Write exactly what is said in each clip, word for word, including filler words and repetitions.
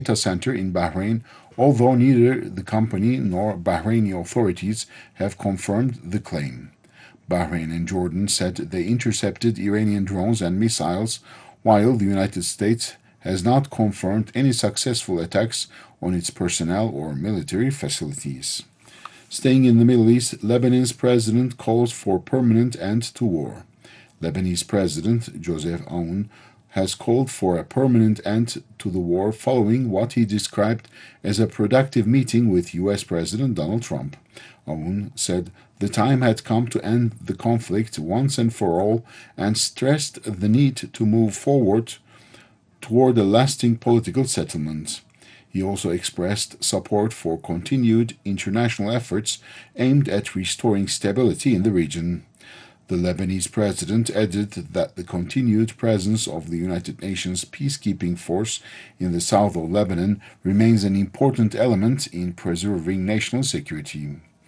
data center in Bahrain, although neither the company nor Bahraini authorities have confirmed the claim. Bahrain and Jordan said they intercepted Iranian drones and missiles, while the United States has not confirmed any successful attacks on its personnel or military facilities. Staying in the Middle East, Lebanon's president calls for permanent end to war. Lebanese President Joseph Aoun has called for a permanent end to the war following what he described as a productive meeting with U S President Donald Trump. Aoun said the time had come to end the conflict once and for all and stressed the need to move forward toward a lasting political settlement. He also expressed support for continued international efforts aimed at restoring stability in the region. The Lebanese president added that the continued presence of the United Nations peacekeeping force in the south of Lebanon remains an important element in preserving national security.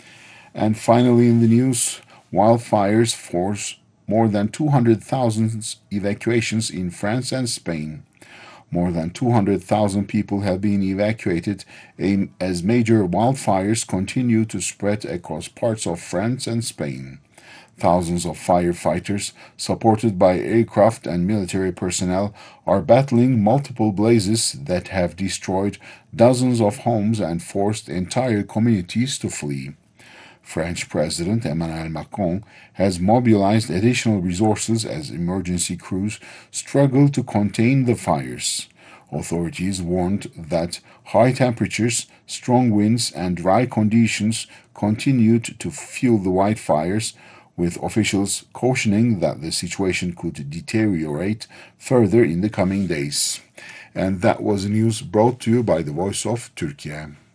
And finally, in the news, wildfires force more than two hundred thousand evacuations in France and Spain. More than two hundred thousand people have been evacuated as major wildfires continue to spread across parts of France and Spain. Thousands of firefighters, supported by aircraft and military personnel, are battling multiple blazes that have destroyed dozens of homes and forced entire communities to flee. French President Emmanuel Macron has mobilized additional resources as emergency crews struggle to contain the fires. Authorities warned that high temperatures, strong winds, and dry conditions continued to fuel the wildfires, with officials cautioning that the situation could deteriorate further in the coming days. And that was news brought to you by the Voice of Turkey.